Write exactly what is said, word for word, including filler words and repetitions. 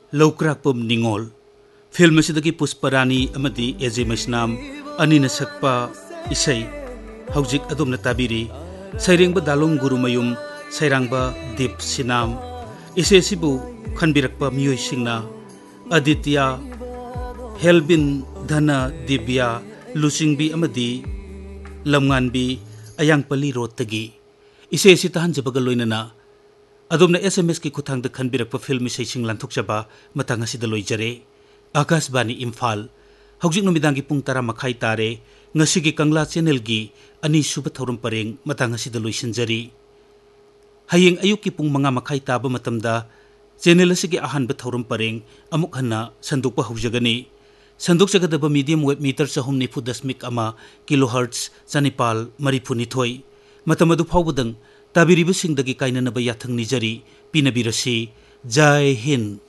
लौक्राकपम निंगोल film असिदगी Pushparani अमदी एजे मैस्नाम अनिना सकपा इसै हौजिक अदुमना ताबिरी सैरेंबा दालों गुरुमयुम सैरांबा दीप सिनाम इसे सिबु खनबिरकपा मियोय सिंगना आदित्य हेलबिन धना दिव्या लुसिंगबी अमदी लमगानबी अयांगपली रोडतगी इसे सि तहनजबगा लोइनना अदुमना एसएमएस की खुथांगदा खनबिरकपा फिल्म इसैसिंग लांथोकजबा मतंग असिदा लोइजरे आकाशवाणी इम्फाल हौजिक नुमिदांगी पुंग तरा मखाई तारे ngasiगी कंगला चैनल की अनि सुब थौरम परेंग मतंग असिदा लोइसिनजरी हयेंग अयुक की पुंग मंगा मखाई ताबा मतमदा चैनल असिगी अहानबा थौरम परेंग अमुक हन्ना संदोकपा हौजगनी संदोकजगदबा मीडियम वेब मीटर चहुम निफु दशमिक अमा किलोहर्ट्ज चनिपाल मरिफु निथोय मतम अदु फाउबदंग ताबिरिबसिंगदगी काइननबा याथंग निजरी पिनबिरसी जय हिंद।